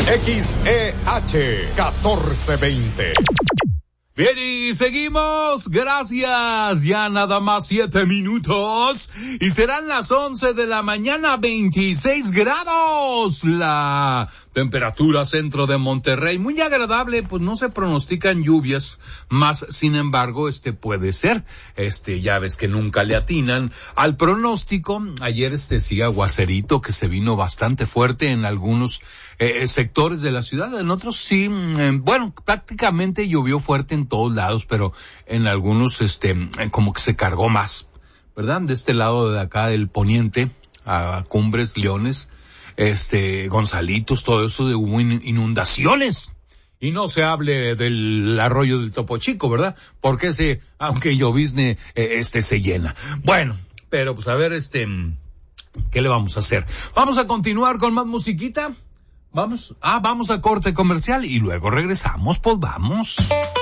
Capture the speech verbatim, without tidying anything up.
X E H catorce veinte. Bien, y seguimos, gracias, ya nada más siete minutos, y serán las once de la mañana, veintiséis grados, la temperatura centro de Monterrey, muy agradable, pues no se pronostican lluvias, más sin embargo, este puede ser, este, ya ves que nunca le atinan al pronóstico. Ayer este sí aguacerito que se vino bastante fuerte en algunos eh, sectores de la ciudad, en otros sí, eh, bueno, prácticamente llovió fuerte en todos lados, pero en algunos, este, como que se cargó más, ¿verdad? De este lado de acá del poniente, a Cumbres, Leones, este, Gonzalitos, todo eso, de hubo inundaciones. Y no se hable del arroyo del Topo Chico, ¿verdad? Porque ese, aunque llovizne, eh, este se llena. Bueno, pero pues a ver, este, ¿qué le vamos a hacer? Vamos a continuar con más musiquita. Vamos, ah, vamos a corte comercial y luego regresamos, pues vamos.